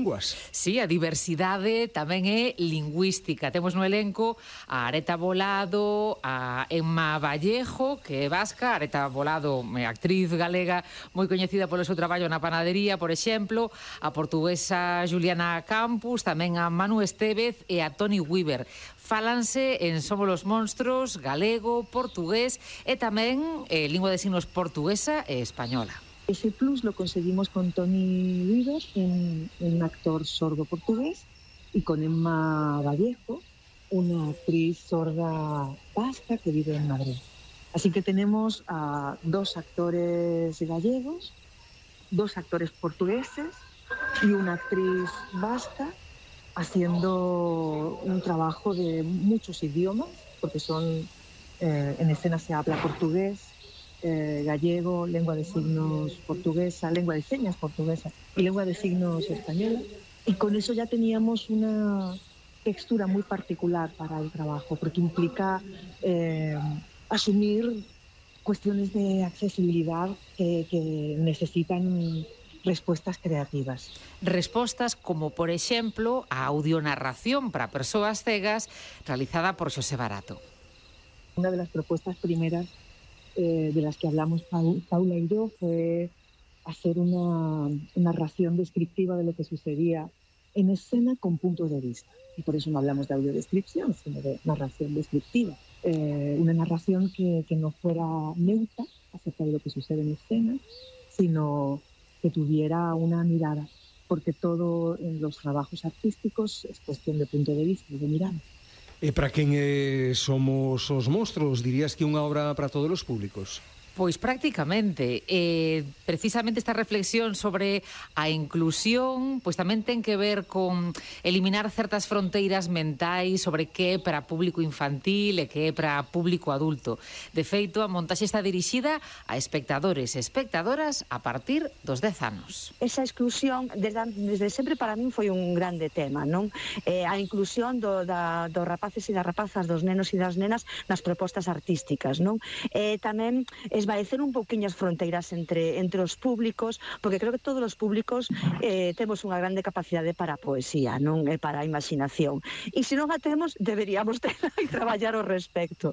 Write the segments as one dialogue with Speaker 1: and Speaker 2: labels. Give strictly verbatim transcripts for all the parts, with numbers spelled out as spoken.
Speaker 1: linguas.
Speaker 2: Sí, a diversidade tamén é lingüística. Temos no elenco a Areta Bolado, a Emma Vallejo, que é vasca. Areta Bolado é actriz galega moi coñecida polo seu traballo na panadería, por exemplo. A portuguesa Juliana Campos, tamén a Manu Estévez e a Toni Weaver. Fálanse en Somos los Monstros, galego, portugués e tamén eh, lingua de signos portuguesa e española.
Speaker 3: Ese plus lo conseguimos con Toni Weaver, un, un actor sordo portugués, y con Emma Vallejo, una actriz sorda vasca que vive en Madrid. Así que tenemos a dos actores gallegos, dos actores portugueses y una actriz vasca haciendo un trabajo de muchos idiomas, porque son eh, en escena se habla portugués, Eh, gallego, lengua de signos portuguesa, lengua de señas portuguesa y lengua de signos española. Y con eso ya teníamos una textura muy particular para el trabajo, porque implica eh, asumir cuestiones de accesibilidad que, que necesitan respuestas creativas.
Speaker 2: Respostas como, por exemplo, a audionarración para persoas cegas realizada por Xosé Barato.
Speaker 3: Una de las propuestas primeras Eh, de las que hablamos Paula y yo fue hacer una, una narración descriptiva de lo que sucedía en escena con puntos de vista. Y por eso no hablamos de audiodescripción, sino de narración descriptiva. Eh, una narración que, que no fuera neutra acerca de lo que sucede en escena, sino que tuviera una mirada, porque todo en los trabajos artísticos es cuestión de punto de vista y de mirada.
Speaker 1: E para quen eh, somos os monstros, dirías que é unha obra para todos os públicos?
Speaker 2: Pois prácticamente, eh, precisamente esta reflexión sobre a inclusión, pois tamén ten que ver con eliminar certas fronteiras mentais sobre que é para público infantil e que é para público adulto. De feito, a montaxe está dirixida a espectadores e espectadoras a partir dos dez anos.
Speaker 4: Esa exclusión, desde, desde sempre para min foi un grande tema, non? Eh, a inclusión do, da, dos rapaces e das rapazas, dos nenos e das nenas nas propostas artísticas, non? Eh, tamén esvaecer un pouquiño as fronteiras entre, entre os públicos, porque creo que todos os públicos eh, temos unha grande capacidade para a poesía, non é para a imaginación. E se non a temos, deberíamos ter que traballar ao respecto.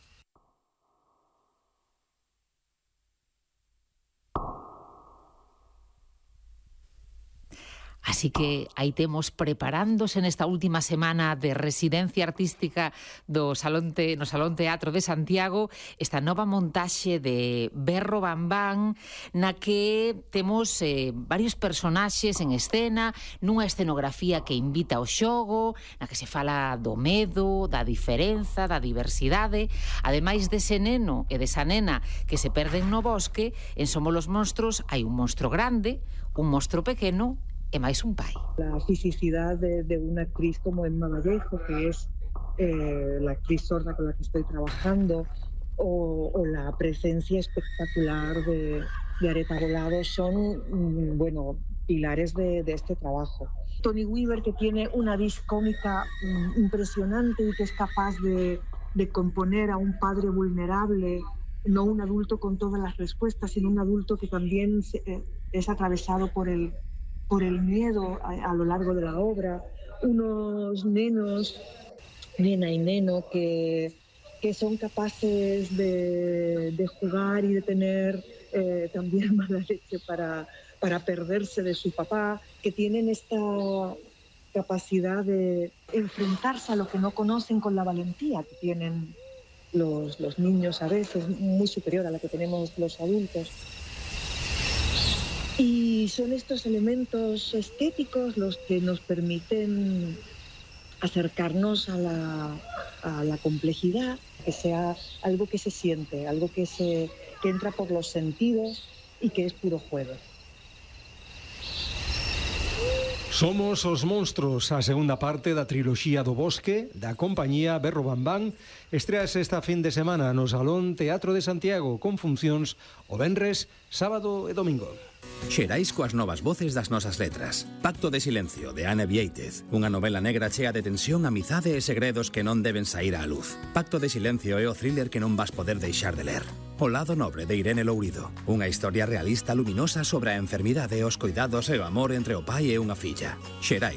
Speaker 2: Así que aí temos preparándose nesta última semana de residencia artística do Salón Te, no Salón Teatro de Santiago esta nova montaxe de Berro Bambán, na que temos eh, varios personaxes en escena, nunha escenografía que invita ao xogo, na que se fala do medo, da diferenza, da diversidade. Ademais dese neno e desa nena que se perden no bosque, en Somos los Monstros hai un monstro grande, un monstro pequeno e máis un pai.
Speaker 3: La fisicidad de, de una actriz como Emma Vallejo, que es eh, la actriz sorda con la que estoy trabajando, o, o la presencia espectacular de, de Areta Bolado son, mm, bueno, pilares de, de este trabajo. Toni Weaver, que tiene una vis cómica mm, impresionante y que es capaz de, de componer a un padre vulnerable, no un adulto con todas las respuestas, sino un adulto que también se, eh, es atravesado por el por el miedo a, a lo largo de la obra, unos nenos, nena y neno, que, que son capaces de, de jugar y de tener eh, también mala leche para, para perderse de su papá, que tienen esta capacidad de enfrentarse a lo que no conocen con la valentía que tienen los, los niños a veces, muy superior a la que tenemos los adultos. Y son estos elementos estéticos los que nos permiten acercarnos a la, a la complejidad, que sea algo que se siente, algo que, se, que entra por los sentidos y que es puro juego.
Speaker 1: Somos os Monstros, a segunda parte da triloxía do Bosque, da compañía Berro Bambán, estrease esta fin de semana no Salón Teatro de Santiago, con funcións o venres, sábado e domingo.
Speaker 5: Xerais coas novas voces das nosas letras. Pacto de silencio, de Ana Vieitez. Unha novela negra chea de tensión, amizade e segredos que non deben sair á luz. Pacto de silencio é o thriller que non vas poder deixar de ler. O lado nobre, de Irene Lourido. Unha historia realista luminosa sobre a enfermidade, os cuidados e o amor entre o pai e unha filla. Xerais.